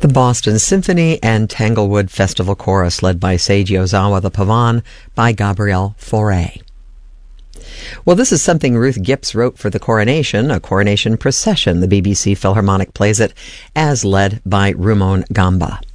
The Boston Symphony and Tanglewood Festival Chorus, led by Seiji Ozawa, the Pavane by Gabrielle Fauré. Well, this is something Ruth Gipps wrote for the coronation, a coronation procession. The BBC Philharmonic plays it as led by Rumon Gamba.